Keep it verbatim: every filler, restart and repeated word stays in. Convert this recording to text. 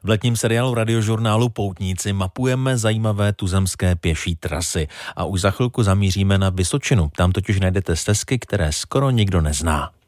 V letním seriálu radiožurnálu Poutníci mapujeme zajímavé tuzemské pěší trasy a už za chvilku zamíříme na Vysočinu. Tam totiž najdete stezky, které skoro nikdo nezná.